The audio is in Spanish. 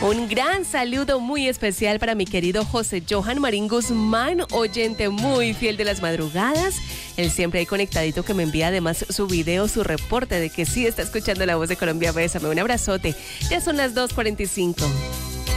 Un gran saludo muy especial para mi querido José Johan Marín Guzmán, oyente muy fiel de las madrugadas. Él siempre ahí conectadito, que me envía además su video, su reporte de que sí está escuchando La Voz de Colombia. Bésame, un abrazote. Ya son las 2:45.